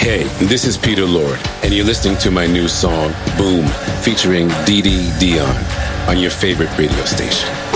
Hey, this is Peter Lord, and you're listening to my new song, Boom, featuring Dee Dee Dion, on your favorite radio station.